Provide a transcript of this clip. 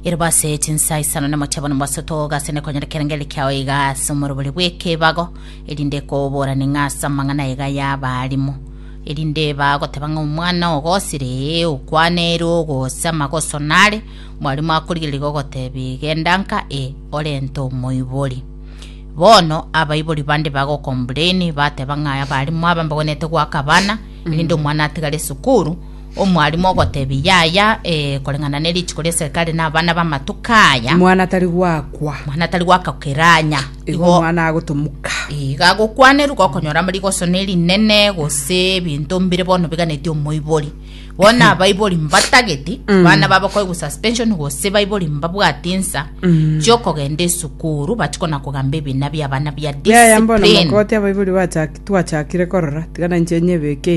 iribase tinsai sana na machabana masoto gasene konyere kerengeli kyawe iga somorobole bweke bago elinde ko bora ningasa mangana iga ya balimo elinde bago tebanga umwana ogosire ukwanero gosama gosonale mwalimu akurigile gogotebi gendanka olento moiboli bono abayiboli bande bago complain batebanga ya balimo abamba gonete gwakabana elinde umwana atigale sukuru omwalimu ogotebi yaya kolengana neri chikole serikali na bana ba matukaya mwana tari gwaka keranya igo mwana agutumuka igago kwaneru gokonyora muri gosoneri nene gose bintu mbire bono biganeti omoiboli bona baiboli mbatageti bana baba ko suspension gose baiboli mbabwatinsa joko gende sukuru batikona kugambe binabi abana bya discipline ya mbona makote baiboli twachakire korora tigana njenye beke